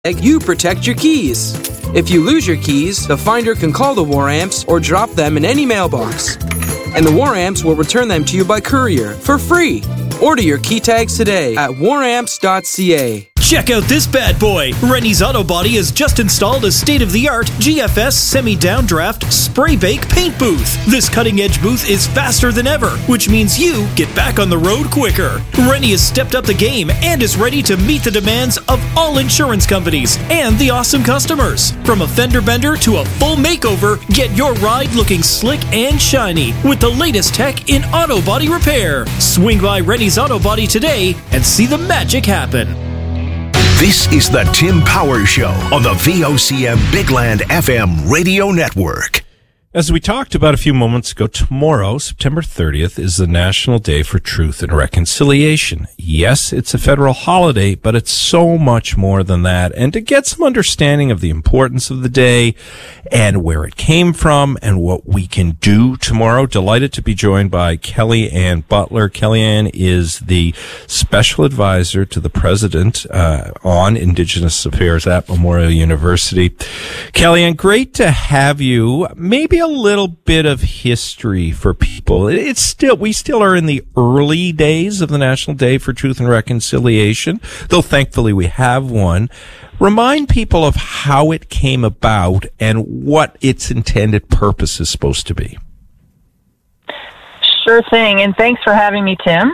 you protect your keys. If you lose your keys, the finder can call the War Amps or drop them in any mailbox. And the War Amps will return them to you by courier for free. Order your key tags today at waramps.ca. Check out this bad boy. Rennie's Auto Body has just installed a state-of-the-art GFS semi-downdraft spray bake paint booth. This cutting-edge booth is faster than ever, which means you get back on the road quicker. Rennie has stepped up the game and is ready to meet the demands of all insurance companies and the awesome customers. From a fender bender to a full makeover, get your ride looking slick and shiny with the latest tech in auto body repair. Swing by Rennie's Auto Body today and see the magic happen. This is the Tim Power Show on the VOCM Bigland FM radio network. As we talked about a few moments ago, tomorrow, September 30th, is the National Day for Truth and Reconciliation. Yes, it's a federal holiday, but it's so much more than that. And to get some understanding of the importance of the day and where it came from and what we can do tomorrow, delighted to be joined by Kellyanne Butler. Kellyanne is the special advisor to the president on Indigenous Affairs at Memorial University. Kellyanne, great to have you. Maybe a little bit of history for people. We still are in the early days of the National Day for Truth and Reconciliation, though thankfully we have one. Remind people of how it came about and what its intended purpose is supposed to be. Sure thing, and thanks for having me, Tim.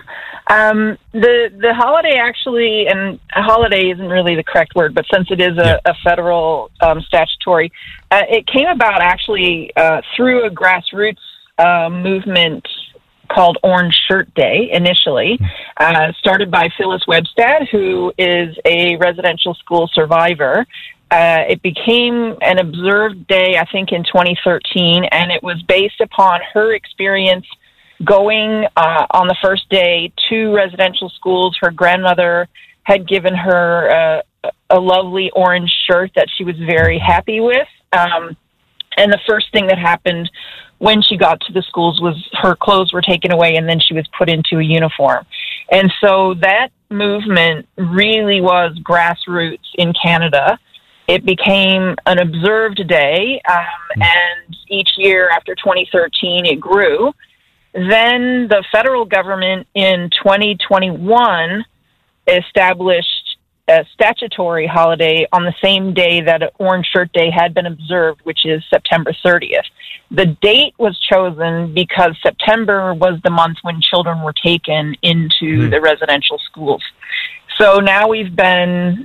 The holiday actually, and a holiday isn't really the correct word, but since it is a federal statutory, it came about actually through a grassroots movement called Orange Shirt Day initially, started by Phyllis Webstad, who is a residential school survivor. It became an observed day, I think, in 2013, and it was based upon her experience going on the first day to residential schools. Her grandmother had given her a lovely orange shirt that she was very happy with. And the first thing that happened when she got to the schools was her clothes were taken away and then she was put into a uniform. And so that movement really was grassroots in Canada. It became an observed day, and each year after 2013 it grew. Then the federal government in 2021 established a statutory holiday on the same day that Orange Shirt Day had been observed, which is September 30th. The date was chosen because September was the month when children were taken into the residential schools. So now we've been,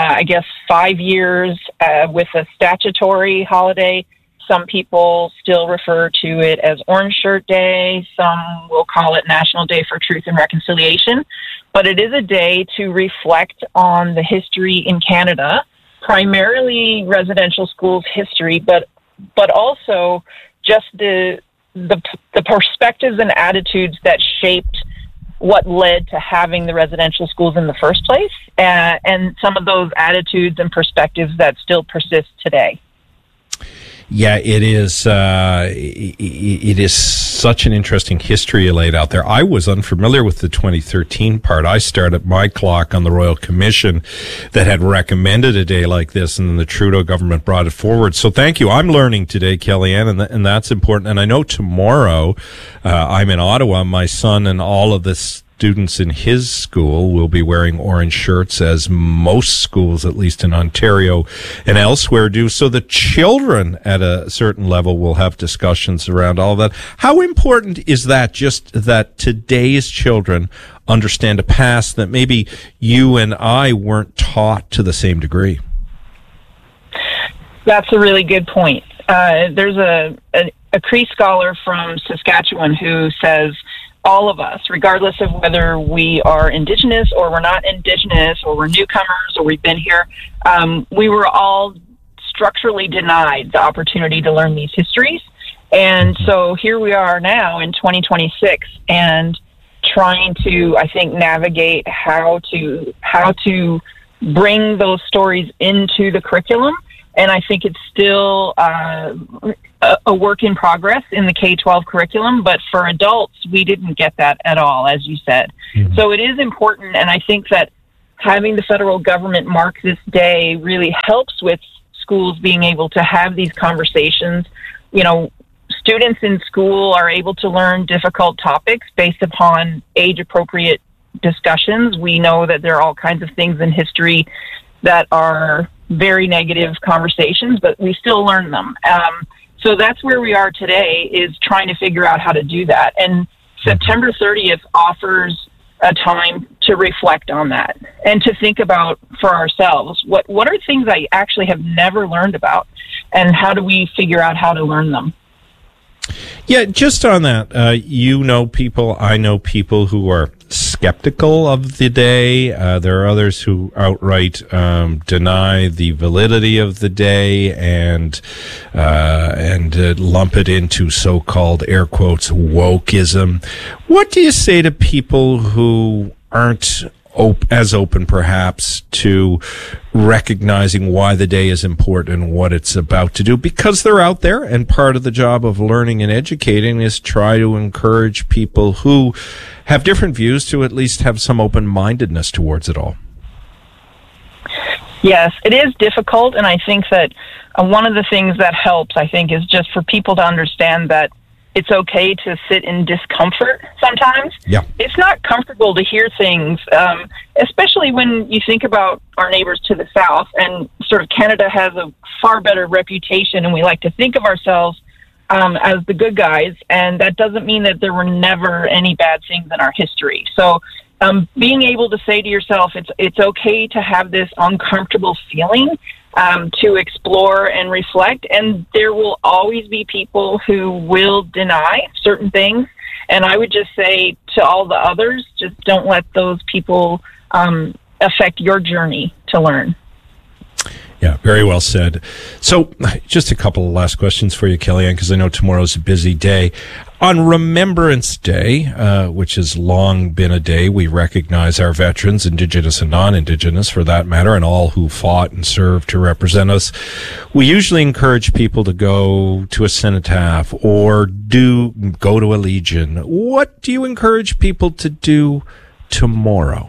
5 years with a statutory holiday. Some people still refer to it as Orange Shirt Day. Some will call it National Day for Truth and Reconciliation. But it is a day to reflect on the history in Canada, primarily residential schools history, but also just the perspectives and attitudes that shaped what led to having the residential schools in the first place, and some of those attitudes and perspectives that still persist today. Yeah, it is. It is such an interesting history you laid out there. I was unfamiliar with the 2013 part. I started my clock on the Royal Commission that had recommended a day like this, and then the Trudeau government brought it forward. So thank you. I'm learning today, Kellyanne, and that's important. And I know tomorrow I'm in Ottawa. My son and all of this students in his school will be wearing orange shirts, as most schools, at least in Ontario and elsewhere, do. So the children at a certain level will have discussions around all of that. How important is that, just that today's children understand a past that maybe you and I weren't taught to the same degree? That's a really good point. There's a Cree scholar from Saskatchewan who says, all of us, regardless of whether we are Indigenous or we're not Indigenous or we're newcomers or we've been here, we were all structurally denied the opportunity to learn these histories. And so here we are now in 2026 and trying to, I think, navigate how to bring those stories into the curriculum. And I think it's still a work in progress in the K-12 curriculum, but for adults, we didn't get that at all, as you said. Mm-hmm. So it is important, and I think that having the federal government mark this day really helps with schools being able to have these conversations. You know, students in school are able to learn difficult topics based upon age-appropriate discussions. We know that there are all kinds of things in history that are very negative conversations, but we still learn them. So that's where we are today, is trying to figure out how to do that. And September 30th offers a time to reflect on that and to think about for ourselves, what are things I actually have never learned about, and how do we figure out how to learn them? Yeah, just on that, you know people, I know people who are skeptical of the day. There are others who outright deny the validity of the day and lump it into so-called, air quotes, wokeism. What do you say to people who aren't as open, perhaps, to recognizing why the day is important and what it's about to do, because they're out there, and part of the job of learning and educating is try to encourage people who have different views to at least have some open-mindedness towards it all? Yes, it is difficult, and I think that one of the things that helps, I think, is just for people to understand that it's okay to sit in discomfort sometimes. Yeah. It's not comfortable to hear things, especially when you think about our neighbors to the south, and sort of Canada has a far better reputation, and we like to think of ourselves as the good guys, and that doesn't mean that there were never any bad things in our history. So being able to say to yourself, it's okay to have this uncomfortable feeling, to explore and reflect, and there will always be people who will deny certain things, and I would just say to all the others, just don't let those people affect your journey to learn. Yeah, very well said. So just a couple of last questions for you, Kellyanne, because I know tomorrow's a busy day. On Remembrance Day, which has long been a day we recognize our veterans, Indigenous and non-Indigenous for that matter, and all who fought and served to represent us, we usually encourage people to go to a cenotaph or go to a Legion. What do you encourage people to do tomorrow?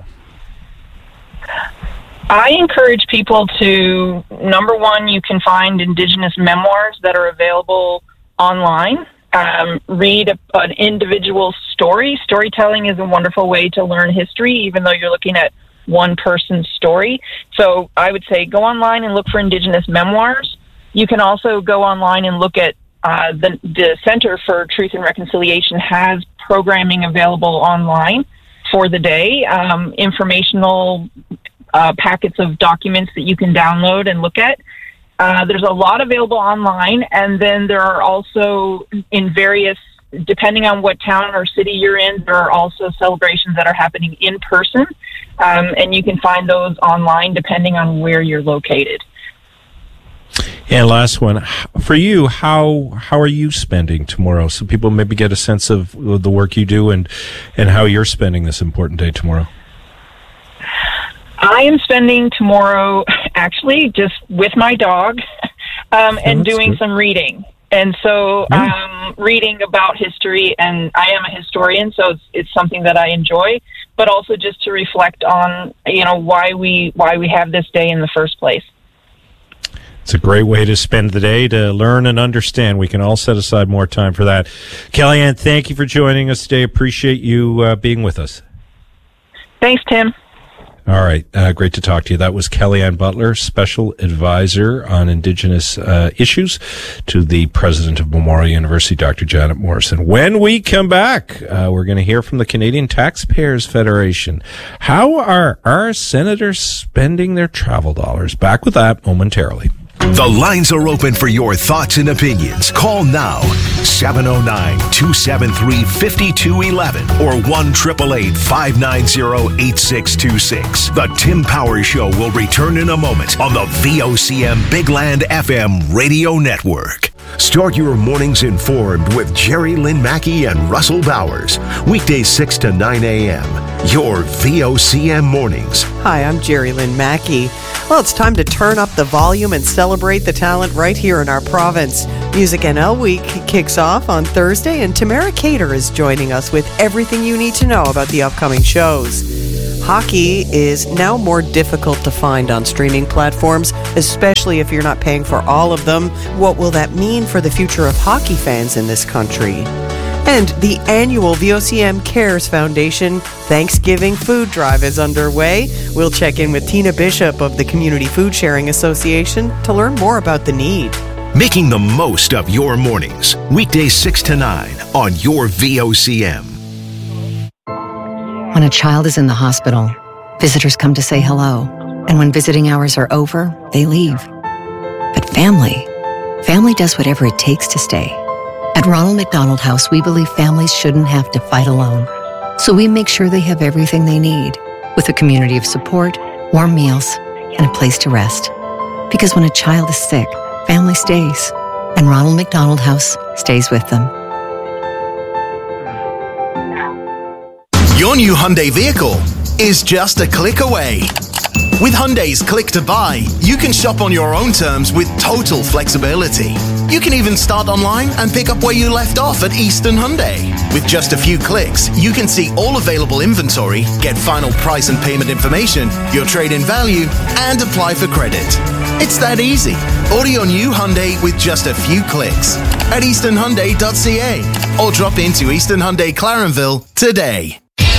I encourage people to, number one, you can find Indigenous memoirs that are available online. Read an individual story. Storytelling is a wonderful way to learn history, even though you're looking at one person's story. So I would say go online and look for Indigenous memoirs. You can also go online and look at the Center for Truth and Reconciliation has programming available online for the day, informational packets of documents that you can download and look at. There's a lot available online, and then there are also in various, depending on what town or city you're in, there are also celebrations that are happening in person, and you can find those online depending on where you're located. And last one, for you, how are you spending tomorrow? So people maybe get a sense of the work you do and how you're spending this important day tomorrow. I am spending tomorrow actually just with my dog and doing good. some reading. And so reading about history, and I am a historian, so it's something that I enjoy, but also just to reflect on, why we have this day in the first place. It's a great way to spend the day, to learn and understand. We can all set aside more time for that. Kellyanne, thank you for joining us today. Appreciate you being with us. Thanks, Tim. All right. Great to talk to you. That was Kellyanne Butler, Special Advisor on Indigenous Issues to the President of Memorial University, Dr. Janet Morrison. When we come back, we're going to hear from the Canadian Taxpayers Federation. How are our senators spending their travel dollars? Back with that momentarily. The lines are open for your thoughts and opinions. Call now, 709-273-5211 or 1-888-590-8626. The Tim Powers Show will return in a moment on the VOCM Big Land FM radio network. Start your mornings informed with Jerry Lynn Mackey and Russell Bowers. Weekdays 6 to 9 a.m. Your VOCM mornings. Hi, I'm Jerry Lynn Mackey. Well, it's time to turn up the volume and celebrate the talent right here in our province. Music NL Week kicks off on Thursday, and Tamara Cater is joining us with everything you need to know about the upcoming shows. Hockey is now more difficult to find on streaming platforms, especially if you're not paying for all of them. What will that mean for the future of hockey fans in this country? And the annual VOCM Cares Foundation Thanksgiving Food Drive is underway. We'll check in with Tina Bishop of the Community Food Sharing Association to learn more about the need. Making the most of your mornings. Weekdays 6 to 9 on your VOCM. When a child is in the hospital, visitors come to say hello. And when visiting hours are over, they leave. But family does whatever it takes to stay. At Ronald McDonald House, we believe families shouldn't have to fight alone. So we make sure they have everything they need, with a community of support, warm meals, and a place to rest. Because when a child is sick, family stays, and Ronald McDonald House stays with them. Your new Hyundai vehicle is just a click away. With Hyundai's Click to Buy, you can shop on your own terms with total flexibility. You can even start online and pick up where you left off at Eastern Hyundai. With just a few clicks, you can see all available inventory, get final price and payment information, your trade-in value, and apply for credit. It's that easy. Order your new Hyundai with just a few clicks at easternhyundai.ca or drop into Eastern Hyundai Clarenville today.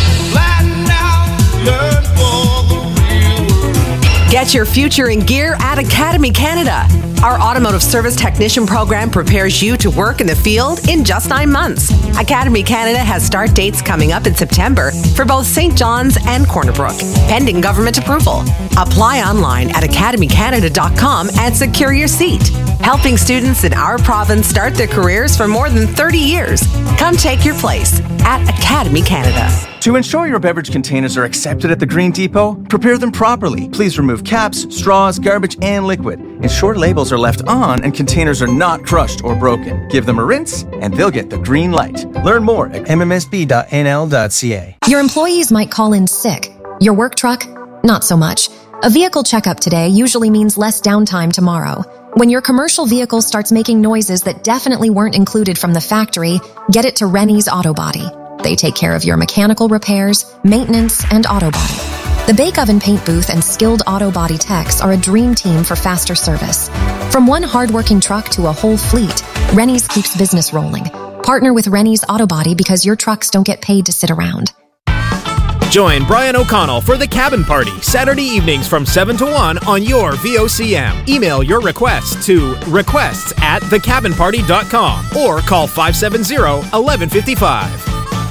Get your future in gear at Academy Canada. Our automotive service technician program prepares you to work in the field in just 9 months. Academy Canada has start dates coming up in September for both St. John's and Corner Brook, pending government approval. Apply online at academycanada.com and secure your seat. Helping students in our province start their careers for more than 30 years. Come take your place at Academy Canada. To ensure your beverage containers are accepted at the Green Depot, prepare them properly. Please remove caps, straws, garbage, and liquid. Ensure labels are left on and containers are not crushed or broken. Give them a rinse and they'll get the green light. Learn more at mmsb.nl.ca. Your employees might call in sick. Your work truck? Not so much. A vehicle checkup today usually means less downtime tomorrow. When your commercial vehicle starts making noises that definitely weren't included from the factory, get it to Rennie's Auto Body. They take care of your mechanical repairs, maintenance, and auto body. The Bake Oven Paint Booth and skilled auto body techs are a dream team for faster service. From one hardworking truck to a whole fleet, Rennie's keeps business rolling. Partner with Rennie's Auto Body because your trucks don't get paid to sit around. Join Brian O'Connell for The Cabin Party, Saturday evenings from 7 to 1 on your VOCM. Email your requests to requests@thecabinparty.com or call 570-1155.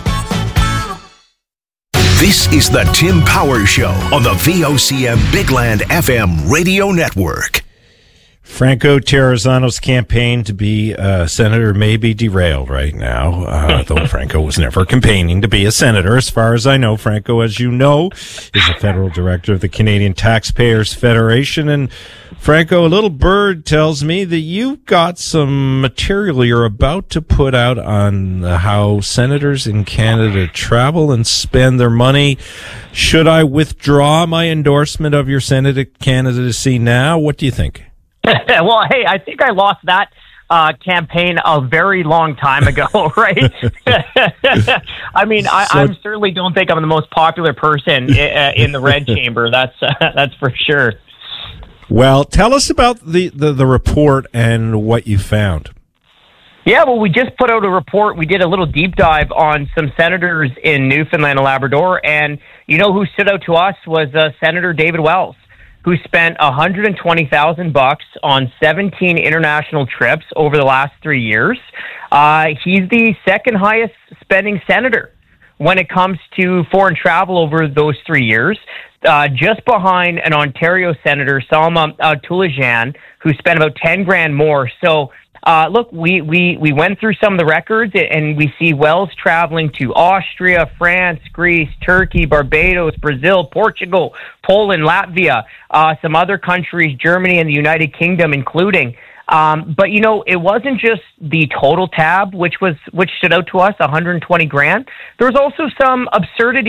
This is the Tim Powers Show on the VOCM Bigland FM radio network. Franco Terrazzano's campaign to be senator may be derailed right now, though Franco was never campaigning to be a senator. As far as I know, Franco, as you know, is the federal director of the Canadian Taxpayers Federation. And Franco, a little bird tells me that you've got some material you're about to put out on how senators in Canada travel and spend their money. Should I withdraw my endorsement of your Senate candidacy now? What do you think? Well, hey, I think I lost that campaign a very long time ago, right? I mean, I certainly don't think I'm the most popular person in the red chamber. That's for sure. Well, tell us about the report and what you found. Yeah, well, we just put out a report. We did a little deep dive on some senators in Newfoundland and Labrador, and you know who stood out to us was Senator David Wells, who spent $120,000 on 17 international trips over the last 3 years. He's the second highest spending senator when it comes to foreign travel over those 3 years, just behind an Ontario Senator, Salma Tulajan, who spent about $10,000 more. So, look, we went through some of the records, and we see Wells traveling to Austria, France, Greece, Turkey, Barbados, Brazil, Portugal, Poland, Latvia, some other countries, Germany and the United Kingdom including. But, you know, it wasn't just the total tab, which stood out to us, $120,000. There was also some absurdity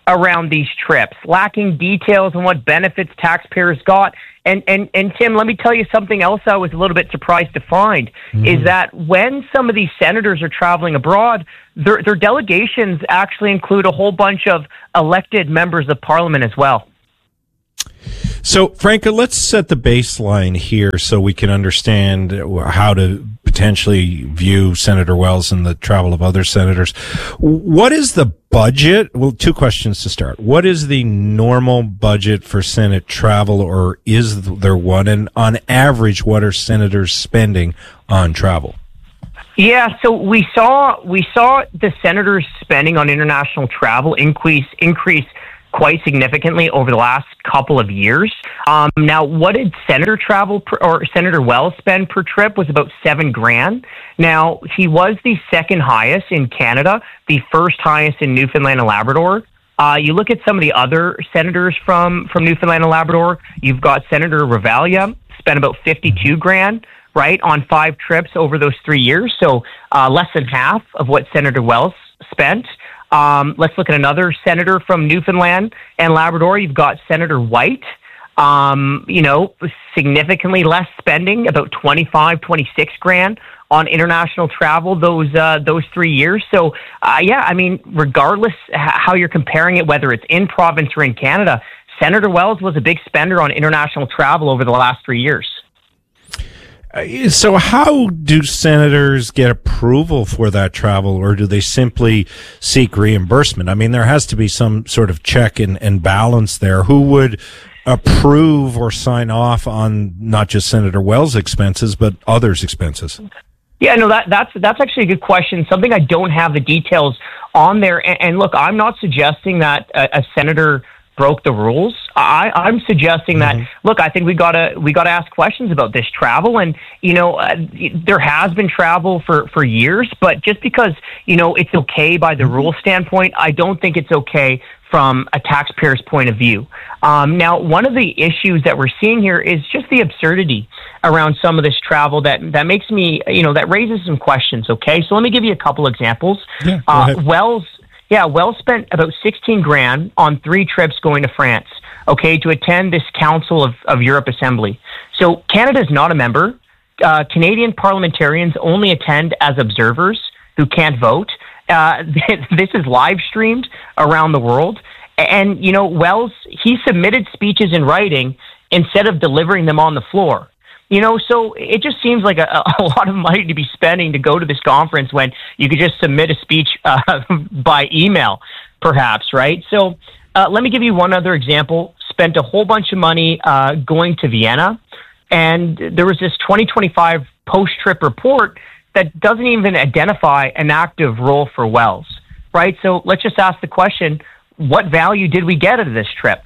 around these trips, lacking details on what benefits taxpayers got. And Tim, let me tell you something else I was a little bit surprised to find, is that when some of these senators are traveling abroad, their delegations actually include a whole bunch of elected members of parliament as well. So, Franca, let's set the baseline here so we can understand how to potentially view Senator Wells and the travel of other senators. What is the budget? Well, two questions to start. What is the normal budget for Senate travel, or is there one? And on average, what are senators spending on travel? Yeah, so we saw the senators' spending on international travel increase quite significantly over the last couple of years. Now, what did Senator Senator Wells spend per trip was about $7,000. Now, he was the second highest in Canada, the first highest in Newfoundland and Labrador. You look at some of the other senators from Newfoundland and Labrador. You've got Senator Ravalia, spent about $52,000, right, on 5 trips over those 3 years. So less than half of what Senator Wells spent. Let's look at another senator from Newfoundland and Labrador. You've got Senator White, significantly less spending, about $26,000 on international travel those 3 years. So, regardless how you're comparing it, whether it's in province or in Canada, Senator Wells was a big spender on international travel over the last 3 years. So how do senators get approval for that travel, or do they simply seek reimbursement? I mean, there has to be some sort of check and balance there. Who would approve or sign off on not just Senator Wells' expenses, but others' expenses? Yeah, no, that's actually a good question. Something I don't have the details on there. And look, I'm not suggesting that a senator broke the rules. I'm suggesting that, look, I think we gotta ask questions about this travel. And, there has been travel for years, but just because, it's okay by the rule standpoint, I don't think it's okay from a taxpayer's point of view. Now, one of the issues that we're seeing here is just the absurdity around some of this travel that makes me, that raises some questions. Okay. So let me give you a couple examples. Yeah, Wells spent about $16,000 on 3 trips going to France, to attend this Council of Europe Assembly. So Canada is not a member. Canadian parliamentarians only attend as observers who can't vote. This is live streamed around the world. And, Wells, he submitted speeches in writing instead of delivering them on the floor. So it just seems like a lot of money to be spending to go to this conference when you could just submit a speech by email, perhaps, right? So let me give you one other example. Spent a whole bunch of money going to Vienna, and there was this 2025 post-trip report that doesn't even identify an active role for Wells, right? So let's just ask the question, what value did we get out of this trip?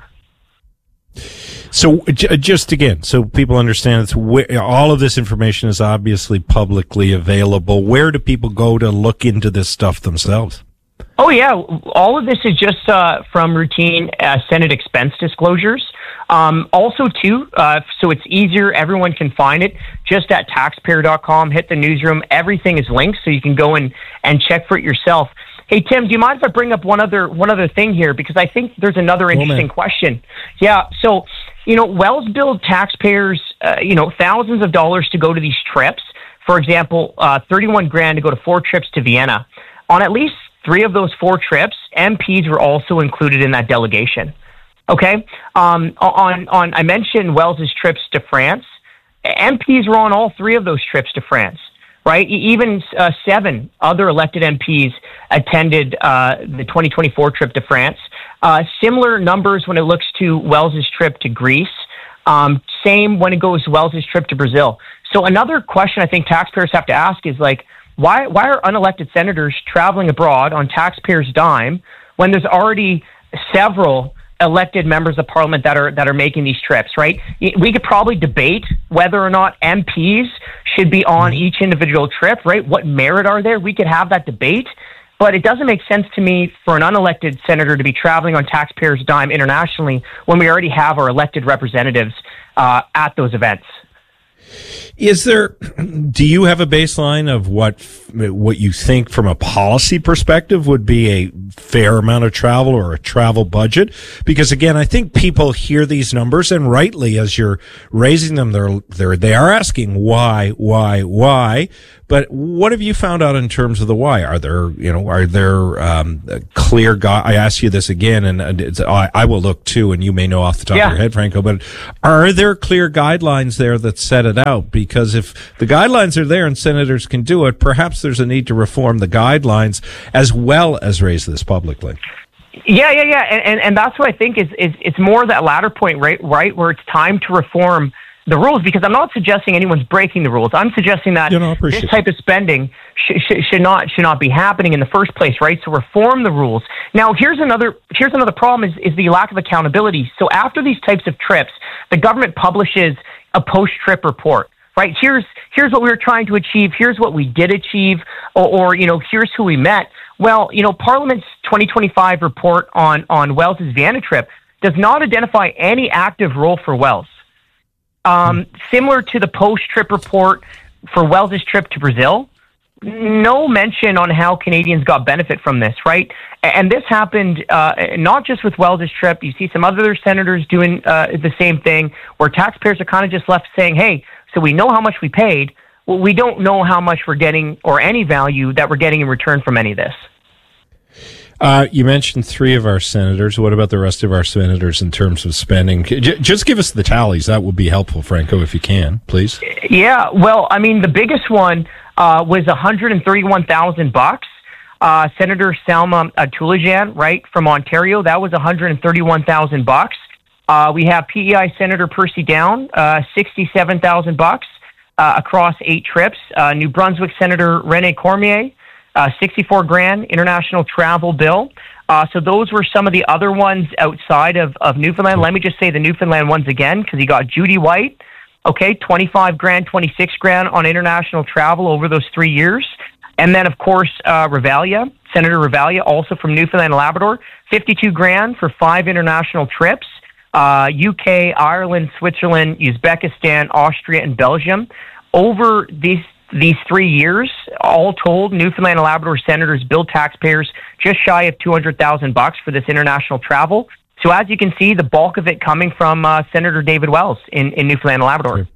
So just again, so people understand, all of this information is obviously publicly available. Where do people go to look into this stuff themselves? Oh, yeah. All of this is just from routine Senate expense disclosures. Also, too, so it's easier. Everyone can find it just at taxpayer.com. Hit the newsroom. Everything is linked, so you can go and check for it yourself. Hey, Tim, do you mind if I bring up one other thing here? Because I think there's another interesting question. Yeah, so, Wells billed taxpayers, thousands of dollars to go to these trips. For example, $31,000 to go to 4 trips to Vienna. On at least 3 of those 4 trips, MPs were also included in that delegation. Okay? I mentioned Wells's trips to France. MPs were on all 3 of those trips to France. Right? Even 7 other elected MPs attended the 2024 trip to France. Similar numbers when it looks to Wells's trip to Greece. Same when it goes to Wells's trip to Brazil. So another question I think taxpayers have to ask is why are unelected senators traveling abroad on taxpayers' dime when there's already several elected members of parliament that are making these trips, right? We could probably debate whether or not MPs should be on each individual trip, right? What merit are there? We could have that debate, but it doesn't make sense to me for an unelected senator to be traveling on taxpayers' dime internationally when we already have our elected representatives at those events. Do you have a baseline of what you think from a policy perspective would be a fair amount of travel or a travel budget? Because again, I think people hear these numbers, and rightly, as you're raising them, they are asking why. But what have you found out in terms of the why? Are there clear I ask you this again, and I will look too, and you may know off the top of your head, Franco, but are there clear guidelines there that set it out? Because if the guidelines are there and senators can do it, perhaps there's a need to reform the guidelines as well as raise this publicly. Yeah. And that's what I think is it's more that latter point, right, where it's time to reform the rules, because I'm not suggesting anyone's breaking the rules. I'm suggesting that this type of spending should not be happening in the first place, right? So reform the rules. Now, here's another problem is the lack of accountability. So after these types of trips, the government publishes a post-trip report, right? Here's what we were trying to achieve. Here's what we did achieve, or here's who we met. Well, Parliament's 2025 report on Wells's Vienna trip does not identify any active role for Wells. Similar to the post-trip report for Wells's trip to Brazil, no mention on how Canadians got benefit from this, right? And this happened not just with Wells's trip. You see some other senators doing the same thing, where taxpayers are kind of just left saying, hey, so we know how much we paid. Well, we don't know how much we're getting or any value that we're getting in return from any of this. You mentioned 3 of our senators. What about the rest of our senators in terms of spending? Just give us the tallies. That would be helpful, Franco, if you can, please. Yeah, well, I mean, the biggest one was $131,000. Senator Salma Tulajan, right, from Ontario, that was $131,000. We have PEI Senator Percy Down, $67,000 across 8 trips. New Brunswick Senator Rene Cormier, $64,000 international travel bill. So those were some of the other ones outside of Newfoundland. Let me just say the Newfoundland ones again, because you got Judy White, okay, $25,000, $26,000 on international travel over those 3 years. And then, of course, Revalia, Senator Revalia, also from Newfoundland and Labrador, $52,000 for 5 international trips. UK, Ireland, Switzerland, Uzbekistan, Austria, and Belgium. Over these 3 years, all told, Newfoundland and Labrador senators billed taxpayers just shy of $200,000 for this international travel. So as you can see, the bulk of it coming from Senator David Wells in Newfoundland and Labrador.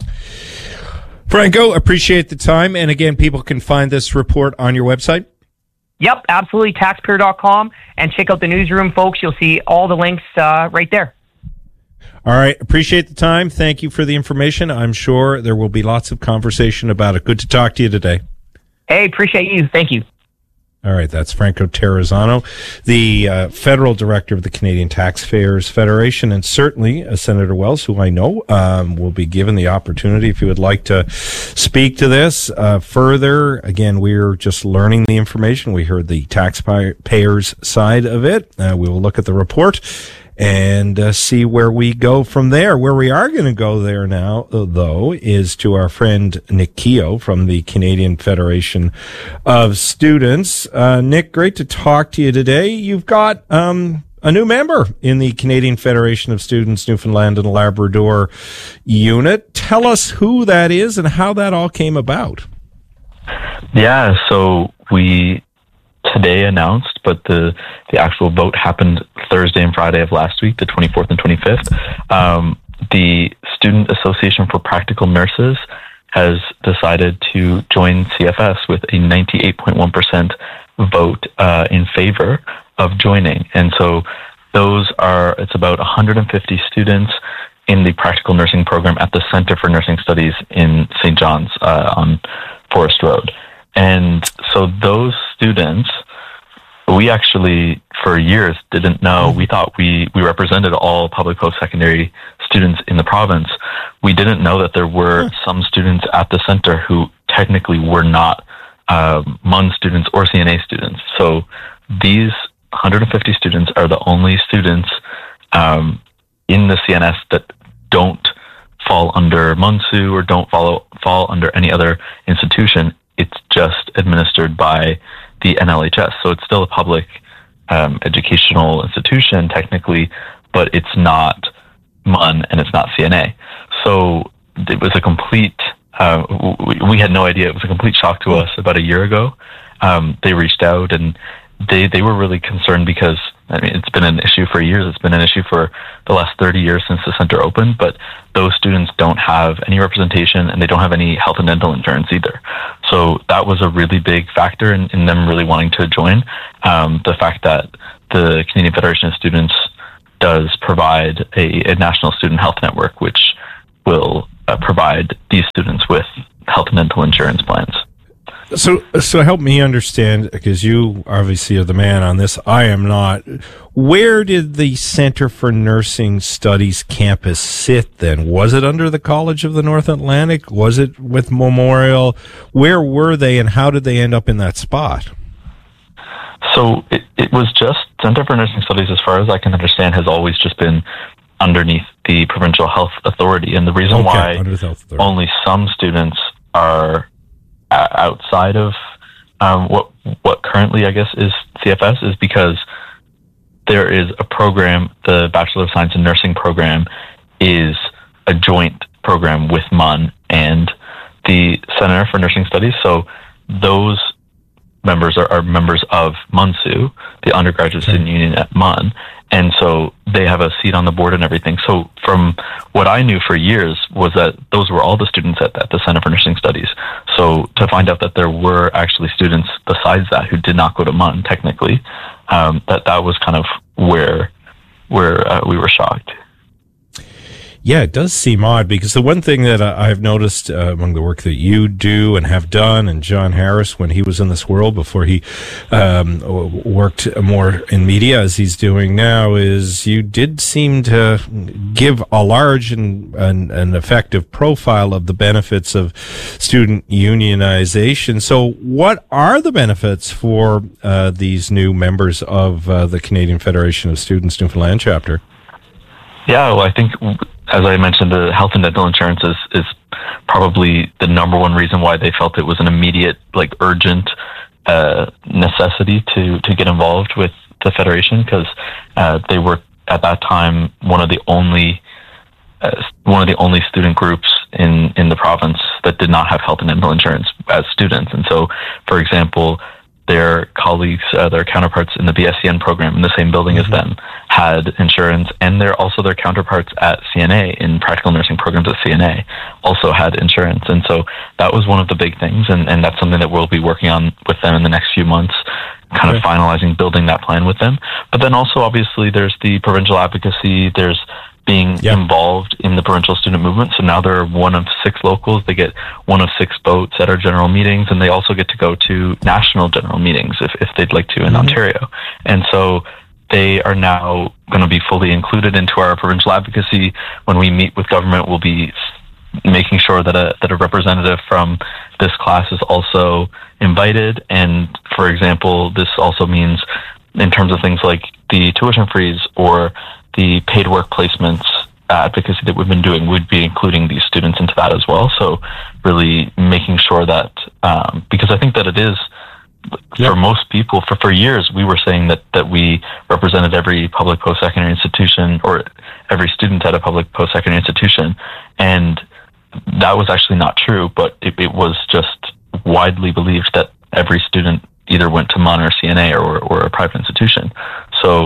Franco, appreciate the time. And again, people can find this report on your website? Yep, absolutely. Taxpayer.com. And check out the newsroom, folks. You'll see all the links right there. All right. Appreciate the time. Thank you for the information. I'm sure there will be lots of conversation about it. Good to talk to you today. Hey, appreciate you. Thank you. All right. That's Franco Terrazzano, the federal director of the Canadian Taxpayers Federation, and certainly Senator Wells, who I know will be given the opportunity if you would like to speak to this further. Again, we're just learning the information. We heard the taxpayers side of it. We will look at the report and see where we go from there. Where we are going to go there now, though, is to our friend Nick Keogh from the Canadian Federation of Students. Nick, great to talk to you today. You've got a new member in the Canadian Federation of Students Newfoundland and Labrador unit. Tell us who that is and how that all came about. Yeah, so we today announced, but the actual vote happened Thursday and Friday of last week, the 24th and 25th. The Student Association for Practical Nurses has decided to join CFS with a 98.1% vote in favor of joining. And so it's about 150 students in the practical nursing program at the Center for Nursing Studies in St. John's on Forest Road. And so those students, we actually, for years, didn't know. We thought we represented all public post-secondary students in the province. We didn't know that there were some students at the center who technically were not MUN students or CNA students. So these 150 students are the only students in the CNS that don't fall under MUNSU or don't fall under any other institution. It's just administered by the NLHS. So it's still a public educational institution technically, but it's not MUN and it's not CNA. So it was a complete we had no idea. It was a complete shock to us about a year ago. They reached out, and they were really concerned because, I mean, it's been an issue for years. It's been an issue for the last 30 years since the center opened, but those students don't have any representation, and they don't have any health and dental insurance either. So that was a really big factor in them really wanting to join. The fact that the Canadian Federation of Students does provide a national student health network, which will provide these students with health and dental insurance plans. So help me understand, because you obviously are the man on this. I am not. Where did the Center for Nursing Studies campus sit then? Was it under the College of the North Atlantic? Was it with Memorial? Where were they, and how did they end up in that spot? So it was just Center for Nursing Studies, as far as I can understand, has always just been underneath the Provincial Health Authority. And the reason why only some students are outside of what currently, I guess, is CFS is because there is a program, the Bachelor of Science in Nursing program is a joint program with MUN and the Center for Nursing Studies. So those members are members of MUNSU, the undergraduate student union at MUN, and so they have a seat on the board and everything. So from what I knew for years was that those were all the students at the Center for Nursing Studies. So to find out that there were actually students besides that who did not go to MUN technically, that was kind of where we were shocked. Yeah, it does seem odd, because the one thing that I've noticed among the work that you do and have done, and John Harris, when he was in this world before he worked more in media as he's doing now, is you did seem to give a large and effective profile of the benefits of student unionization. So what are the benefits for these new members of the Canadian Federation of Students Newfoundland chapter? Yeah, well, I think, as I mentioned, the health and dental insurance is probably the number one reason why they felt it was an immediate, urgent necessity to get involved with the Federation, because they were at that time one of the only student groups in the province that did not have health and dental insurance as students. And so, for example, their colleagues, their counterparts in the BSCN program in the same building as them had insurance, and they're also their counterparts at CNA in practical nursing programs at CNA also had insurance. And so that was one of the big things, and that's something that we'll be working on with them in the next few months, kind of finalizing, building that plan with them. But then also, obviously, there's the provincial advocacy, there's being involved in the provincial student movement. So now they're one of 6 locals. They get one of 6 votes at our general meetings, and they also get to go to national general meetings if they'd like to in Ontario. And so they are now going to be fully included into our provincial advocacy. When we meet with government, we'll be making sure that a representative from this class is also invited. And for example, this also means in terms of things like the tuition freeze or the paid work placements advocacy that we've been doing, would be including these students into that as well. So really making sure that, because I think that it is, for most people, for years, we were saying that we represented every public post-secondary institution or every student at a public post-secondary institution. And that was actually not true, but it was just widely believed that every student either went to MUN or CNA or a private institution. So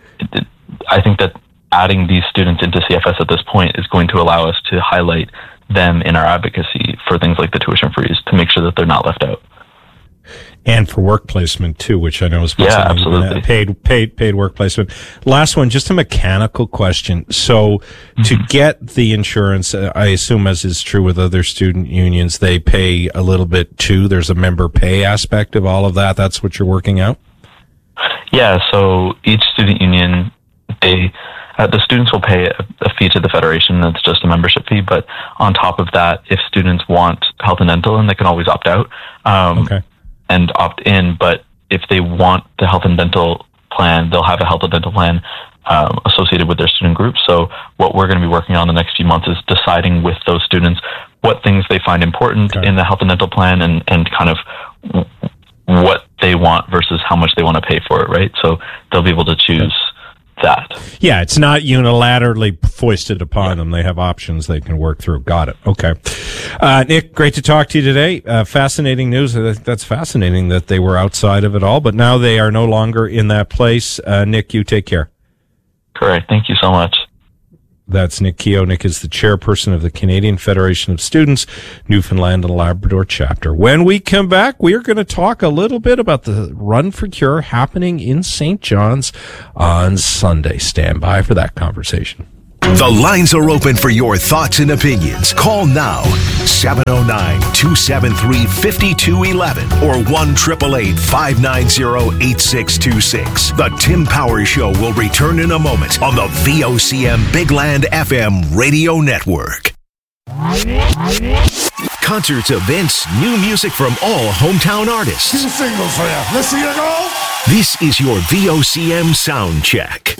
I think that adding these students into CFS at this point is going to allow us to highlight them in our advocacy for things like the tuition freeze to make sure that they're not left out. And for work placement too, which I know is absolutely paid work placement. Last one, just a mechanical question. So to get the insurance, I assume, as is true with other student unions, they pay a little bit too. There's a member pay aspect of all of that. That's what you're working out? Yeah. So each student union, the students will pay a fee to the Federation. That's just a membership fee. But on top of that, if students want health and dental, and they can always opt out. And opt in, but if they want the health and dental plan, they'll have a health and dental plan associated with their student group. So what we're going to be working on the next few months is deciding with those students what things they find important in the health and dental plan, and kind of what they want versus how much they want to pay for it, right? So they'll be able to choose that. Yeah, it's not unilaterally foisted upon them. They have options they can work through. Got it. Okay. Nick, great to talk to you today. Fascinating news. That's fascinating that they were outside of it all, but now they are no longer in that place. Nick, you take care. Correct. Thank you so much. That's Nick Keogh. Nick is the chairperson of the Canadian Federation of Students, Newfoundland and Labrador chapter. When we come back, we are going to talk a little bit about the Run for Cure happening in St. John's on Sunday. Stand by for that conversation. The lines are open for your thoughts and opinions. Call now, 709-273-5211 or 1-888-590-8626. The Tim Powers Show will return in a moment on the VOCM Big Land FM radio network. Concerts, events, new music from all hometown artists. 2 singles for you. Let's see you go. This is your VOCM sound check.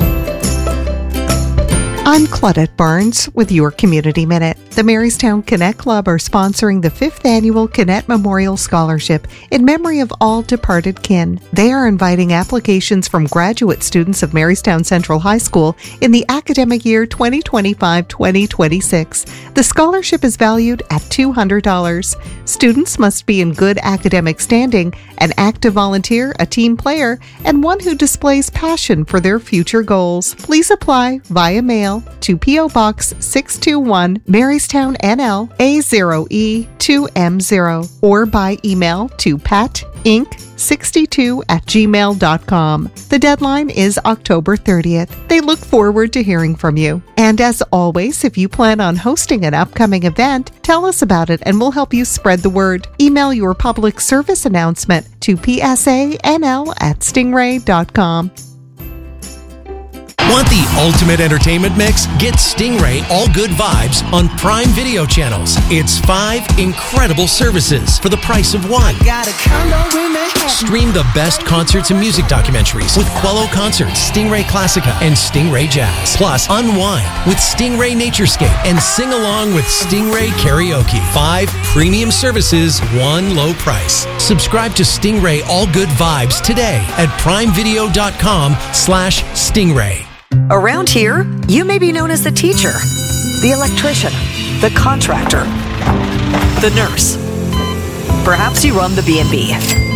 I'm Claudette Barnes with your Community Minute. The Marystown Connect Club are sponsoring the 5th Annual Connect Memorial Scholarship in memory of all departed kin. They are inviting applications from graduate students of Marystown Central High School in the academic year 2025-2026. The scholarship is valued at $200. Students must be in good academic standing, an active volunteer, a team player, and one who displays passion for their future goals. Please apply via mail to P.O. Box 621, Marystown, NL, A0E2M0, or by email to patinc62@gmail.com. The deadline is October 30th. They look forward to hearing from you. And as always, if you plan on hosting an upcoming event, tell us about it and we'll help you spread the word. Email your public service announcement to psanl@stingray.com. Want the ultimate entertainment mix? Get Stingray All Good Vibes on Prime Video channels. It's 5 incredible services for the price of one. Stream the best concerts and music documentaries with Quello Concerts, Stingray Classica, and Stingray Jazz. Plus, unwind with Stingray Naturescape and sing along with Stingray Karaoke. 5 premium services, one low price. Subscribe to Stingray All Good Vibes today at primevideo.com/Stingray. Around here, you may be known as the teacher, the electrician, the contractor, the nurse. Perhaps you run the B&B.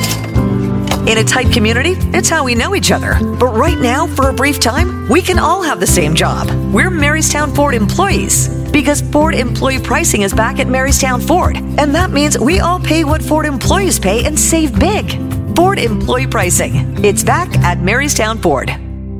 In a tight community, it's how we know each other. But right now, for a brief time, we can all have the same job. We're Marystown Ford employees. Because Ford employee pricing is back at Marystown Ford. And that means we all pay what Ford employees pay and save big. Ford employee pricing. It's back at Marystown Ford.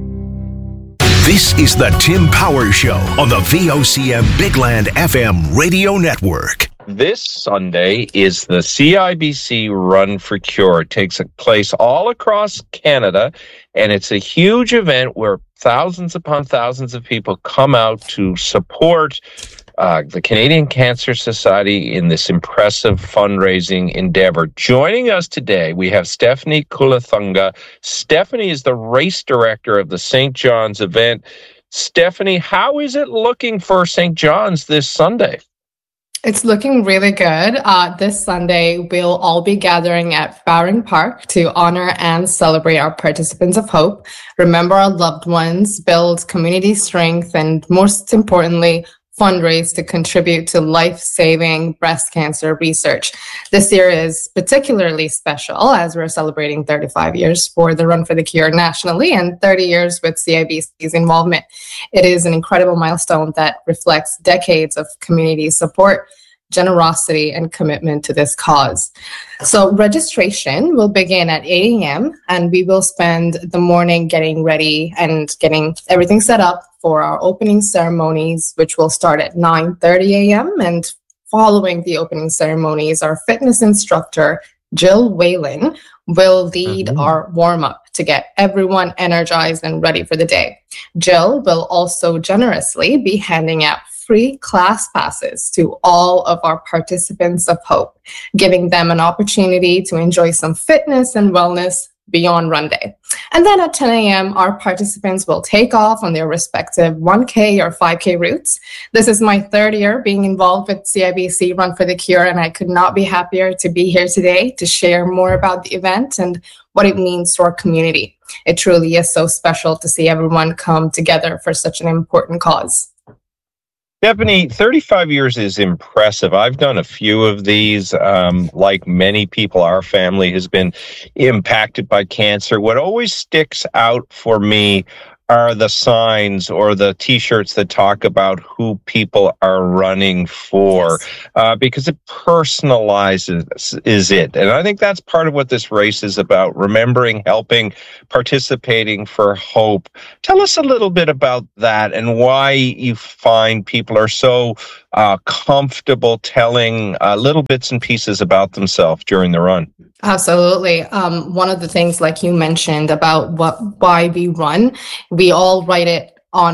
This is the Tim Powers Show on the VOCM Big Land FM radio network. This Sunday is the CIBC Run for Cure. It takes place all across Canada, and it's a huge event where thousands upon thousands of people come out to support the Canadian Cancer Society in this impressive fundraising endeavor. Joining us today, we have Stephanie Kulathunga. Stephanie is the race director of the St. John's event. Stephanie, how is it looking for St. John's this Sunday? It's looking really good. This Sunday, we'll all be gathering at Bowring Park to honor and celebrate our participants of hope, remember our loved ones, build community strength, and most importantly, fundraise to contribute to life-saving breast cancer research. This year is particularly special as we're celebrating 35 years for the Run for the Cure nationally and 30 years with CIBC's involvement. It is an incredible milestone that reflects decades of community support, generosity, and commitment to this cause. So registration will begin at 8 a.m. and we will spend the morning getting ready and getting everything set up for our opening ceremonies, which will start at 9:30 a.m. And following the opening ceremonies, our fitness instructor, Jill Whalen, will lead our warm-up to get everyone energized and ready for the day. Jill will also generously be handing out free class passes to all of our participants of hope, giving them an opportunity to enjoy some fitness and wellness beyond run day. And then at 10 a.m., our participants will take off on their respective 1K or 5K routes. This is my third year being involved with CIBC Run for the Cure, and I could not be happier to be here today to share more about the event and what it means to our community. It truly is so special to see everyone come together for such an important cause. Stephanie, 35 years is impressive. I've done a few of these. Like many people, our family has been impacted by cancer. What always sticks out for me are the signs or the T-shirts that talk about who people are running for, because it personalizes it. And I think that's part of what this race is about, remembering, helping, participating for hope. Tell us a little bit about that and why you find people are so comfortable telling little bits and pieces about themselves during the run. Absolutely. One of the things, like you mentioned, about why we run, we all write it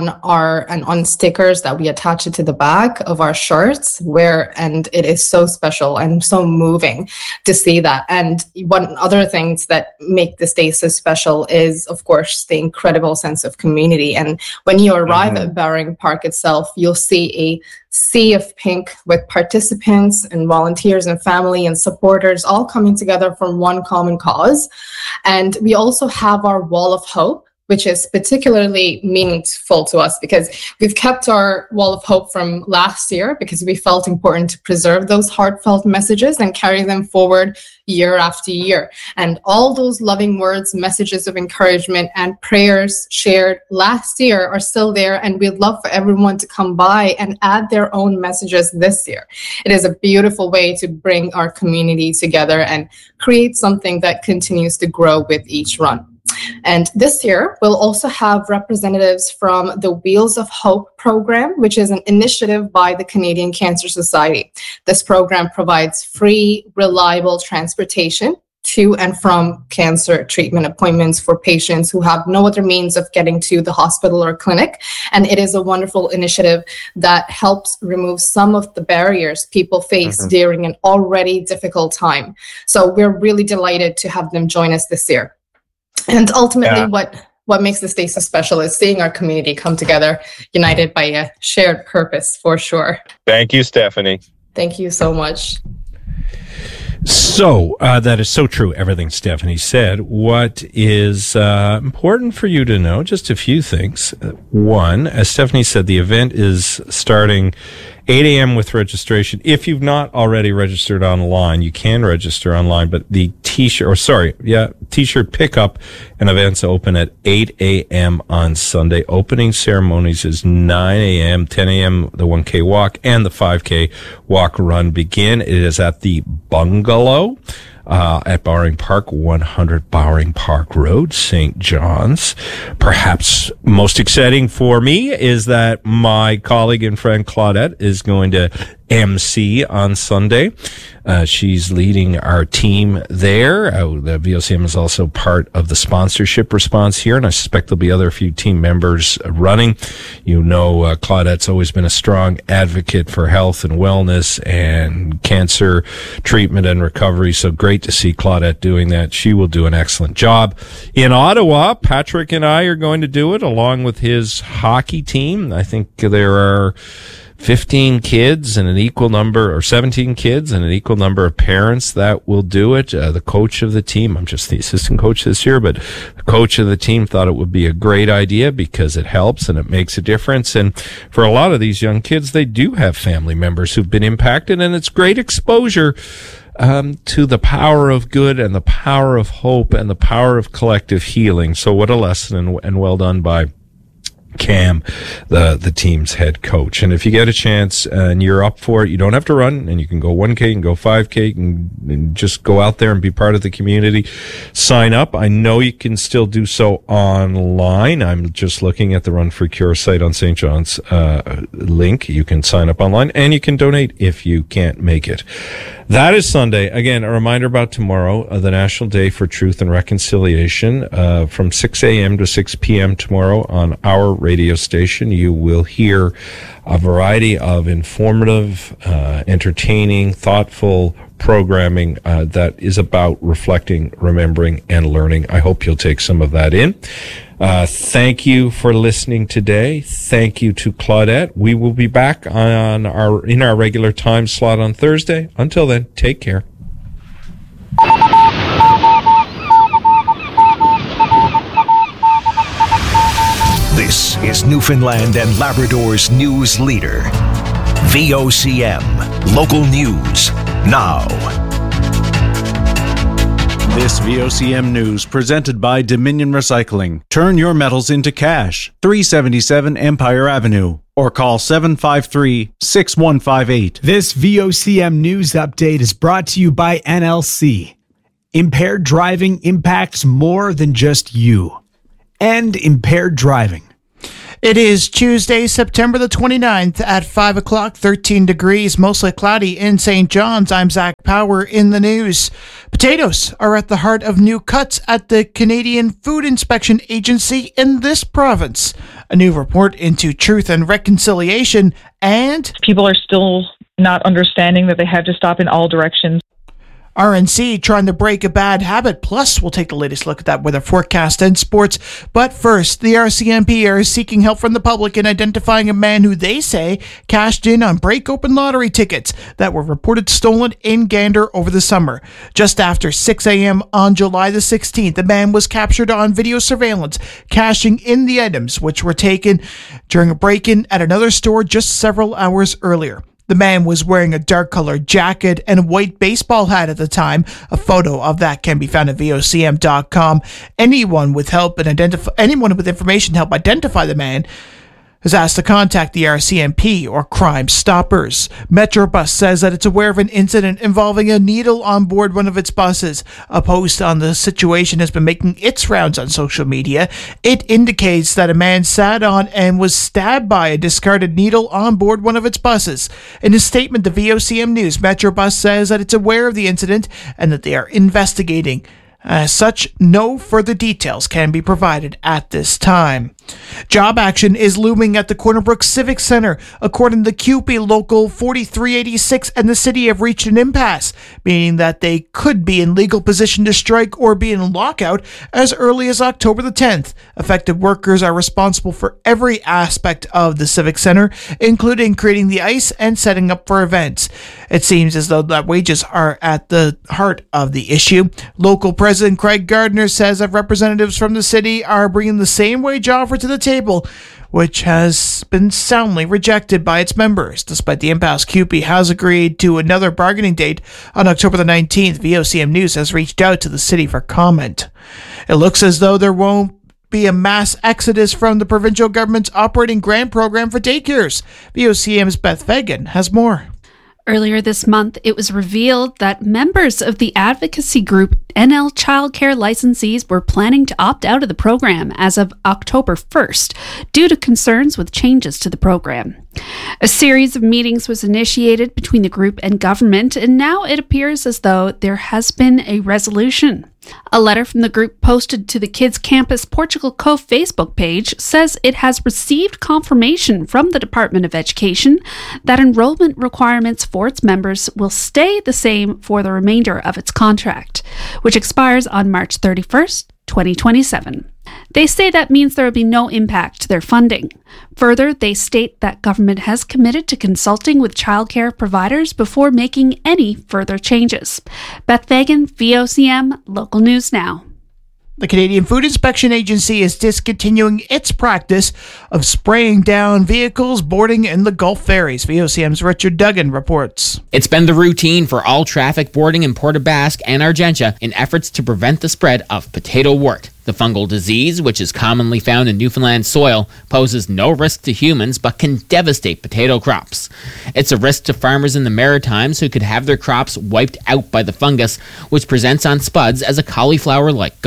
on stickers that we attach it to the back of our shirts, and it is so special and so moving to see that. And one other things that make this day so special is, of course, the incredible sense of community. And when you arrive at Bowring Park itself, you'll see a sea of pink with participants and volunteers and family and supporters all coming together from one common cause. And we also have our Wall of Hope, which is particularly meaningful to us because we've kept our Wall of Hope from last year because we felt important to preserve those heartfelt messages and carry them forward year after year. And all those loving words, messages of encouragement, and prayers shared last year are still there, and we'd love for everyone to come by and add their own messages this year. It is a beautiful way to bring our community together and create something that continues to grow with each run. And this year, we'll also have representatives from the Wheels of Hope program, which is an initiative by the Canadian Cancer Society. This program provides free, reliable transportation to and from cancer treatment appointments for patients who have no other means of getting to the hospital or clinic. And it is a wonderful initiative that helps remove some of the barriers people face during an already difficult time. So we're really delighted to have them join us this year. And ultimately, what makes this day so special is seeing our community come together, united by a shared purpose, for sure. Thank you, Stephanie. Thank you so much. So that is so true, everything Stephanie said. What is important for you to know, just a few things. One, as Stephanie said, the event is starting 8 a.m. with registration. If you've not already registered online, you can register online, but the T-shirt pickup and events open at 8 a.m. on Sunday. Opening ceremonies is 9 a.m., 10 a.m. the 1K walk and the 5K walk run begin. It is at the Bungalow at Bowring Park, 100 Bowring Park Road, St. John's. Perhaps most exciting for me is that my colleague and friend Claudette is going to MC on Sunday. She's leading our team there. The VOCM is also part of the sponsorship response here, and I suspect there'll be a few team members running. You know, Claudette's always been a strong advocate for health and wellness and cancer treatment and recovery, so great to see Claudette doing that. She will do an excellent job. In Ottawa, Patrick and I are going to do it along with his hockey team. I think there are 15 kids and an equal number, or 17 kids and an equal number of parents that will do it. The coach of the team, I'm just the assistant coach this year, but the coach of the team thought it would be a great idea because it helps and it makes a difference. And for a lot of these young kids, they do have family members who've been impacted, and it's great exposure to the power of good and the power of hope and the power of collective healing. So what a lesson, and well done by Cam, the team's head coach. And if you get a chance and you're up for it, you don't have to run, and you can go 1K and go 5K and just go out there and be part of the community. Sign up. I know you can still do so online. I'm just looking at the Run for Cure site on St. John's link. You can sign up online, and you can donate if you can't make it. That is Sunday. Again, a reminder about tomorrow, the National Day for Truth and Reconciliation, from 6 a.m. to 6 p.m. tomorrow on our radio station, you will hear a variety of informative, entertaining, thoughtful programming that is about reflecting, remembering, and learning. I hope you'll take some of that in. Thank you for listening today. Thank you to Claudette. We will be back in our regular time slot on Thursday. Until then, take care. This is Newfoundland and Labrador's news leader. VOCM. Local news now. This VOCM news presented by Dominion Recycling. Turn your metals into cash. 377 Empire Avenue. Or call 753-6158. This VOCM news update is brought to you by NLC. Impaired driving impacts more than just you. End impaired driving. It is Tuesday, September the 29th at 5 o'clock, 13 degrees, mostly cloudy in St. John's. I'm Zach Power in the news. Potatoes are at the heart of new cuts at the Canadian Food Inspection Agency in this province. A new report into Truth and Reconciliation, and people are still not understanding that they have to stop in all directions. RNC trying to break a bad habit. Plus, we'll take the latest look at that weather forecast and sports. But first, the RCMP are seeking help from the public in identifying a man who they say cashed in on break-open lottery tickets that were reported stolen in Gander over the summer. Just after 6 a.m. on July the 16th, the man was captured on video surveillance, cashing in the items which were taken during a break-in at another store just several hours earlier. The man was wearing a dark-colored jacket and a white baseball hat at the time. A photo of that can be found at VOCM.com. Anyone with information to help identify the man is asked to contact the RCMP or Crime Stoppers. Metrobus says that it's aware of an incident involving a needle on board one of its buses. A post on the situation has been making its rounds on social media. It indicates that a man sat on and was stabbed by a discarded needle on board one of its buses. In a statement to VOCM News, Metrobus says that it's aware of the incident and that they are investigating. As such, no further details can be provided at this time. Job action is looming at the Corner Brook Civic Center. According to the CUPE, Local 4386 and the city have reached an impasse, meaning that they could be in legal position to strike or be in lockout as early as October the 10th. Affected workers are responsible for every aspect of the Civic Center, including creating the ice and setting up for events. It seems as though that wages are at the heart of the issue. Local President Craig Gardner says that representatives from the city are bringing the same wage offer to the table, which has been soundly rejected by its members. Despite the impasse, CUPE has agreed to another bargaining date on October the 19th. VOCM News has reached out to the city for comment. It looks as though there won't be a mass exodus from the provincial government's operating grant program for daycares. VOCM's Beth Fagan has more. Earlier this month, it was revealed that members of the advocacy group NL Childcare licensees were planning to opt out of the program as of October 1st due to concerns with changes to the program. A series of meetings was initiated between the group and government, and now it appears as though there has been a resolution. A letter from the group posted to the Kids Campus Portugal Cove Facebook page says it has received confirmation from the Department of Education that enrollment requirements for its members will stay the same for the remainder of its contract, which expires on March 31st, 2027. They say that means there will be no impact to their funding. Further, they state that government has committed to consulting with childcare providers before making any further changes. Beth Fagan, VOCM, Local News Now. The Canadian Food Inspection Agency is discontinuing its practice of spraying down vehicles boarding in the Gulf ferries. VOCM's Richard Duggan reports. It's been the routine for all traffic boarding in Port aux Basques and Argentia in efforts to prevent the spread of potato wart. The fungal disease, which is commonly found in Newfoundland soil, poses no risk to humans but can devastate potato crops. It's a risk to farmers in the Maritimes who could have their crops wiped out by the fungus, which presents on spuds as a cauliflower-like gall.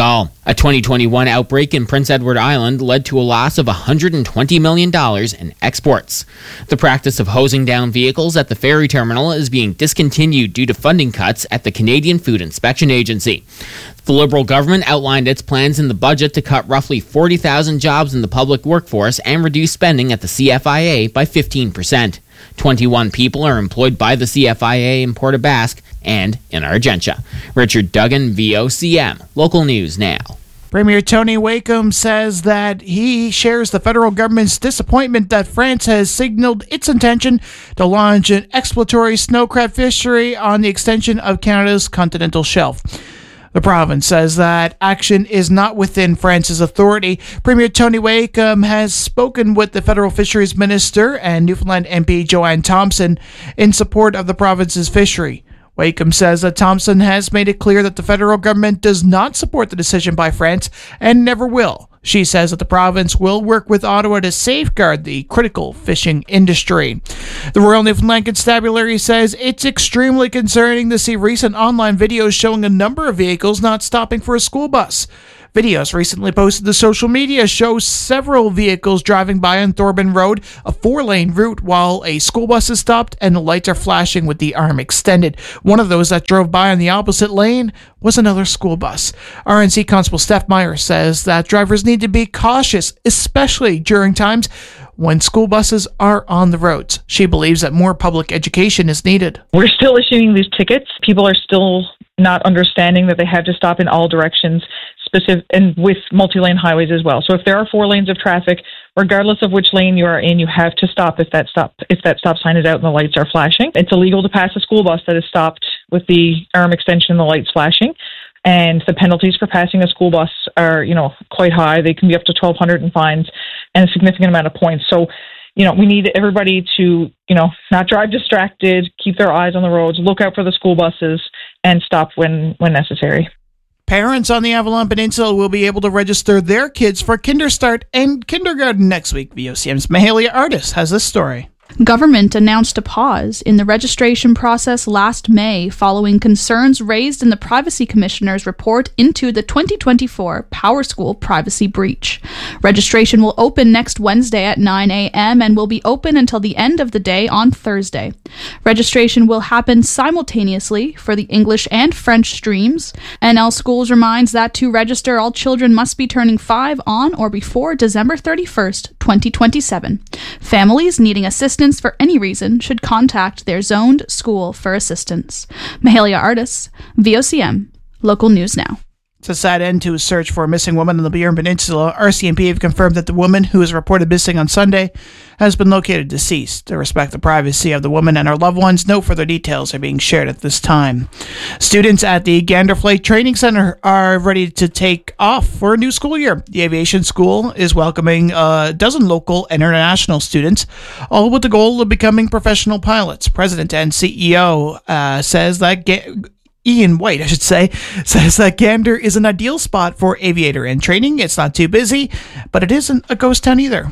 A 2021 outbreak in Prince Edward Island led to a loss of $120 million in exports. The practice of hosing down vehicles at the ferry terminal is being discontinued due to funding cuts at the Canadian Food Inspection Agency. The Liberal government outlined its plans in the budget to cut roughly 40,000 jobs in the public workforce and reduce spending at the CFIA by 15%. 21 people are employed by the CFIA in Port aux Basques and in Argentia. Richard Duggan, VOCM. Local news now. Premier Tony Wakeham says that he shares the federal government's disappointment that France has signaled its intention to launch an exploratory snow crab fishery on the extension of Canada's continental shelf. The province says that action is not within France's authority. Premier Tony Wakeham has spoken with the federal fisheries minister and Newfoundland MP Joanne Thompson in support of the province's fishery. Wakeham says that Thompson has made it clear that the federal government does not support the decision by France and never will. She says that the province will work with Ottawa to safeguard the critical fishing industry. The Royal Newfoundland Constabulary says it's extremely concerning to see recent online videos showing a number of vehicles not stopping for a school bus. Videos recently posted to social media show several vehicles driving by on Thorburn Road, a 4-lane route, while a school bus is stopped and the lights are flashing with the arm extended. One of those that drove by on the opposite lane was another school bus. RNC Constable Steph Meyer says that drivers need to be cautious, especially during times when school buses are on the roads. She believes that more public education is needed. We're still issuing these tickets. People are still not understanding that they have to stop in all directions, and with multi-lane highways as well. So if there are 4 lanes of traffic, regardless of which lane you are in, you have to stop if that stop sign is out and the lights are flashing. It's illegal to pass a school bus that is stopped with the arm extension and the lights flashing. And the penalties for passing a school bus are, quite high. They can be up to $1,200 in fines and a significant amount of points. So, we need everybody to, not drive distracted, keep their eyes on the roads, look out for the school buses, and stop when necessary. Parents on the Avalon Peninsula will be able to register their kids for Kinderstart and kindergarten next week. VOCM's Mahalia Artis has this story. Government announced a pause in the registration process last May following concerns raised in the Privacy Commissioner's report into the 2024 PowerSchool privacy breach. Registration will open next Wednesday at 9 a.m. and will be open until the end of the day on Thursday. Registration will happen simultaneously for the English and French streams. NL Schools reminds that to register, all children must be turning 5 on or before December 31st, 2027. Families needing assistance for any reason should contact their zoned school for assistance. Mahalia Artis, VOCM, Local News Now. It's a sad end to a search for a missing woman on the Burin Peninsula. RCMP have confirmed that the woman who was reported missing on Sunday has been located deceased. To respect the privacy of the woman and her loved ones, no further details are being shared at this time. Students at the Gander Flight Training Center are ready to take off for a new school year. The aviation school is welcoming a dozen local and international students, all with the goal of becoming professional pilots. President and CEO says that Ian White, says that Gander is an ideal spot for aviator in training. It's not too busy, but it isn't a ghost town either.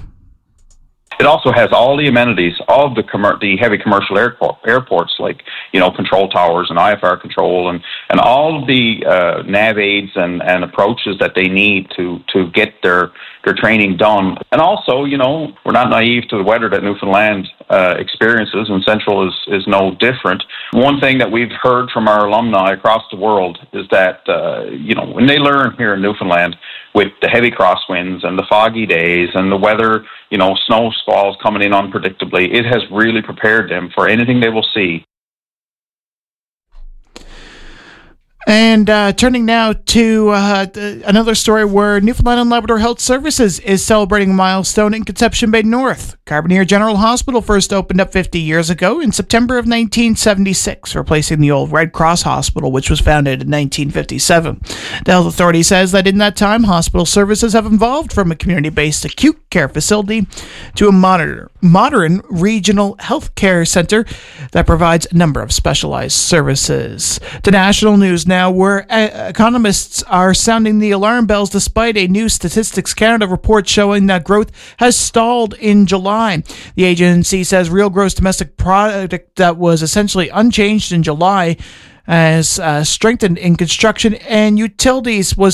It also has all the amenities of the heavy commercial airports, like control towers and IFR control, and all of the nav aids and approaches that they need to get their training done. And also, we're not naive to the weather that Newfoundland experiences, and Central is no different. One thing that we've heard from our alumni across the world is that when they learn here in Newfoundland with the heavy crosswinds and the foggy days and the weather, snow squalls coming in unpredictably, it has really prepared them for anything they will see. And turning now to another story where Newfoundland and Labrador Health Services is celebrating a milestone in Conception Bay North. Carbonear General Hospital first opened up 50 years ago in September of 1976, replacing the old Red Cross Hospital, which was founded in 1957. The health authority says that in that time, hospital services have evolved from a community-based acute care facility to a modern regional health care center that provides a number of specialized services. To national news now, where economists are sounding the alarm bells despite a new Statistics Canada report showing that growth has stalled in July. The agency says real gross domestic product that was essentially unchanged in July has strengthened in construction and utilities was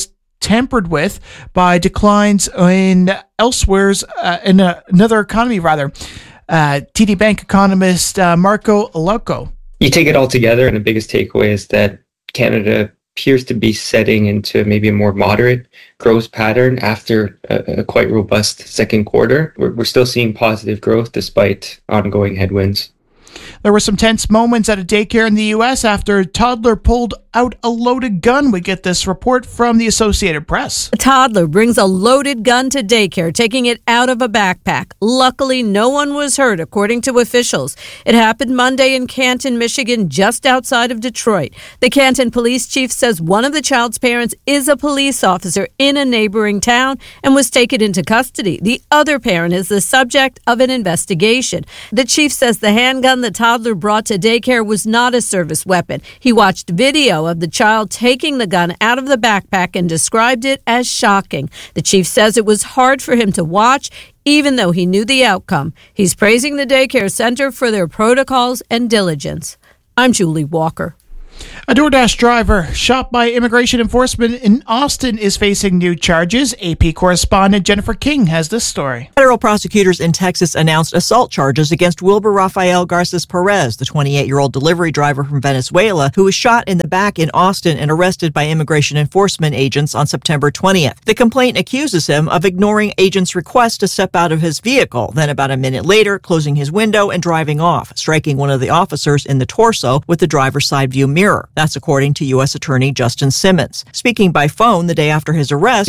tempered with by declines in elsewhere's in another economy, rather. TD Bank economist Marco Loco. You take it all together, and the biggest takeaway is that Canada appears to be setting into maybe a more moderate growth pattern after a quite robust second quarter. We're still seeing positive growth despite ongoing headwinds. There were some tense moments at a daycare in the U.S. after a toddler pulled out a loaded gun. We get this report from the Associated Press. A toddler brings a loaded gun to daycare, taking it out of a backpack. Luckily, no one was hurt, according to officials. It happened Monday in Canton, Michigan, just outside of Detroit. The Canton police chief says one of the child's parents is a police officer in a neighboring town and was taken into custody. The other parent is the subject of an investigation. The chief says the handgun the toddler brought to daycare was not a service weapon. He watched video of the child taking the gun out of the backpack and described it as shocking. The chief says it was hard for him to watch, even though he knew the outcome. He's praising the daycare center for their protocols and diligence. I'm Julie Walker. A DoorDash driver shot by immigration enforcement in Austin is facing new charges. AP correspondent Jennifer King has this story. Federal prosecutors in Texas announced assault charges against Wilbur Rafael Garces Perez, the 28-year-old delivery driver from Venezuela, who was shot in the back in Austin and arrested by immigration enforcement agents on September 20th. The complaint accuses him of ignoring agents' request to step out of his vehicle, then about a minute later, closing his window and driving off, striking one of the officers in the torso with the driver's side view mirror. That's according to U.S. Attorney Justin Simmons. Speaking by phone the day after his arrest,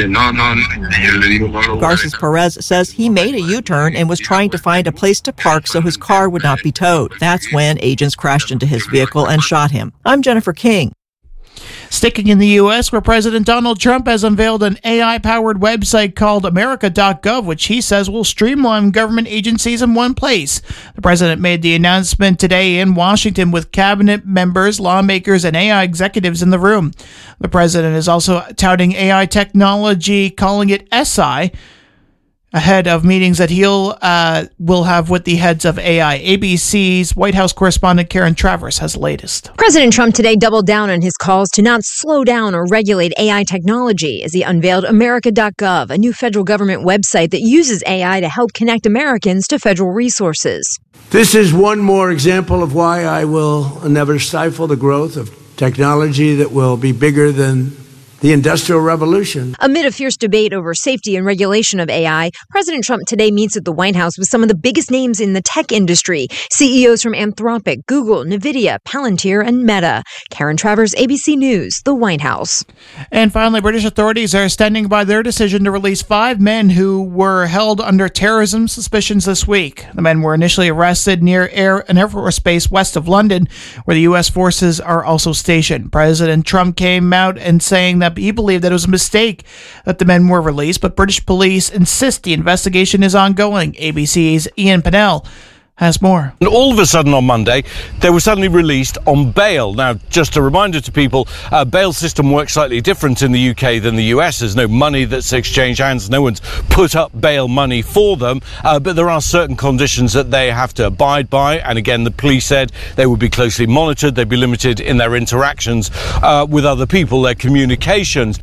Garces Perez says he made a U-turn and was trying to find a place to park so his car would not be towed. That's when agents crashed into his vehicle and shot him. I'm Jennifer King. Sticking in the U.S., where President Donald Trump has unveiled an AI-powered website called America.gov, which he says will streamline government agencies in one place. The president made the announcement today in Washington with cabinet members, lawmakers, and AI executives in the room. The president is also touting AI technology, calling it SI, ahead of meetings that will have with the heads of AI. ABC's White House correspondent Karen Travers has the latest. President Trump today doubled down on his calls to not slow down or regulate AI technology as he unveiled America.gov, a new federal government website that uses AI to help connect Americans to federal resources. This is one more example of why I will never stifle the growth of technology that will be bigger than the Industrial Revolution. Amid a fierce debate over safety and regulation of AI, President Trump today meets at the White House with some of the biggest names in the tech industry, CEOs from Anthropic, Google, NVIDIA, Palantir, and Meta. Karen Travers, ABC News, the White House. And finally, British authorities are standing by their decision to release 5 men who were held under terrorism suspicions this week. The men were initially arrested near an Air Force base west of London, where the U.S. forces are also stationed. President Trump came out and saying that he believed that it was a mistake that the men were released, but British police insist the investigation is ongoing. ABC's Ian Pennell has more. And all of a sudden on Monday, they were suddenly released on bail. Now, just a reminder to people, bail system works slightly different in the UK than the US. There's no money that's exchanged hands. No one's put up bail money for them. But there are certain conditions that they have to abide by. And again, the police said they would be closely monitored. They'd be limited in their interactions with other people, their communications.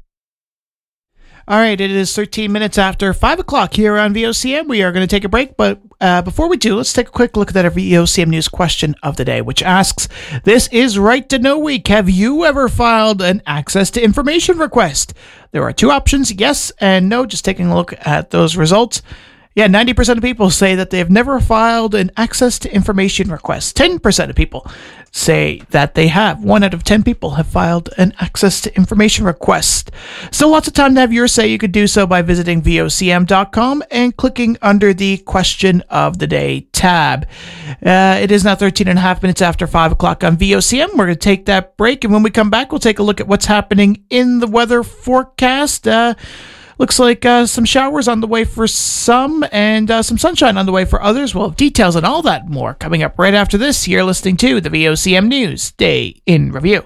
All right, it is 13 minutes after 5 o'clock here on VOCM. We are going to take a break, but before we do, let's take a quick look at our VOCM News question of the day, which asks, this is Right to Know Week. Have you ever filed an access to information request? There are 2 options, yes and no. Just taking a look at those results. Yeah, 90% of people say that they have never filed an access to information request. 10% of people say that they have. 1 out of 10 people have filed an access to information request. Still lots of time to have your say. You could do so by visiting VOCM.com and clicking under the Question of the Day tab. It is now 13 and a half minutes after 5 o'clock on VOCM. We're going to take that break, and when we come back, we'll take a look at what's happening in the weather forecast. Looks like some showers on the way for some and some sunshine on the way for others. We'll have details on all that and more coming up right after this. You're listening to the VOCM News Day in Review.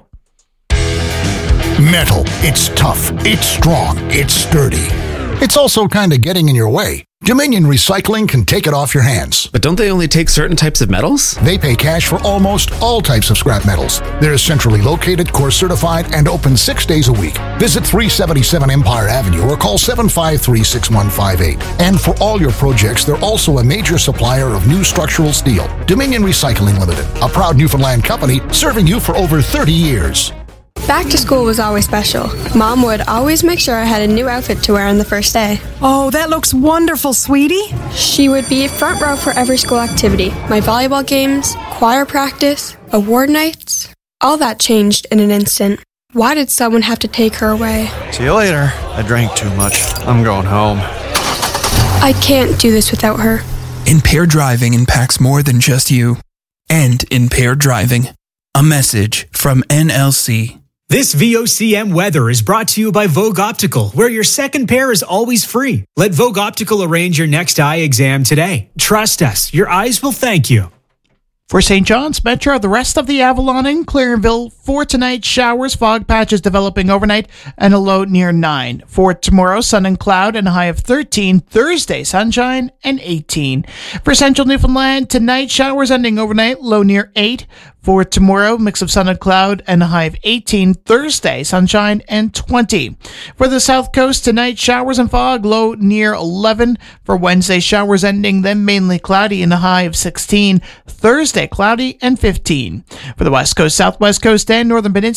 Metal. It's tough. It's strong. It's sturdy. It's also kind of getting in your way. Dominion Recycling can take it off your hands. But don't they only take certain types of metals? They pay cash for almost all types of scrap metals. They're centrally located, core certified, and open 6 days a week. Visit 377 Empire Avenue or call 753-6158. And for all your projects, they're also a major supplier of new structural steel. Dominion Recycling Limited, a proud Newfoundland company serving you for over 30 years. Back to school was always special. Mom would always make sure I had a new outfit to wear on the first day. Oh, that looks wonderful, sweetie. She would be front row for every school activity. My volleyball games, choir practice, award nights. All that changed in an instant. Why did someone have to take her away? See you later. I drank too much. I'm going home. I can't do this without her. Impaired driving impacts more than just you. End impaired driving. A message from NLC. This VOCM weather is brought to you by Vogue Optical, where your second pair is always free. Let Vogue Optical arrange your next eye exam today. Trust us, your eyes will thank you. For St. John's Metro, the rest of the Avalon and Clarenville, for tonight, showers, fog patches developing overnight, and a low near 9. For tomorrow, sun and cloud and a high of 13. Thursday, sunshine and 18. For Central Newfoundland, tonight, showers ending overnight, low near 8. For tomorrow, mix of sun and cloud and a high of 18. Thursday, sunshine and 20. For the South Coast, tonight, showers and fog, low near 11. For Wednesday, showers ending, then mainly cloudy and a high of 16. Thursday, cloudy and 15. For the West Coast, Southwest Coast, and Northern Peninsula,